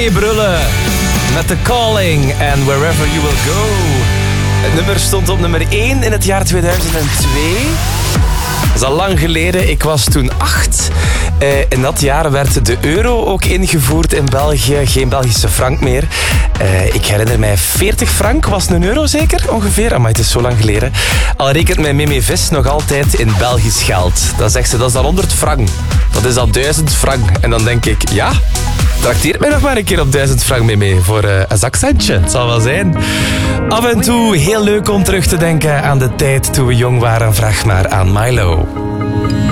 Brullen met The Calling en Wherever You Will Go. Het nummer stond op nummer 1 in het jaar 2002. Dat is al lang geleden. Ik was toen 8. In dat jaar werd de euro ook ingevoerd in België. Geen Belgische frank meer. Ik herinner mij 40 frank. Was een euro zeker? Ongeveer. Amai, het is zo lang geleden. Al rekent mijn Mimi Vis nog altijd in Belgisch geld. Dan zegt ze, dat is dan 100 frank. Dat is al 1000 frank. En dan denk ik, ja, trakteert mij nog maar een keer op 1000 frank mee voor een zakcentje. Het zal wel zijn. Af en toe heel leuk om terug te denken aan de tijd toen we jong waren. Vraag maar aan Milo.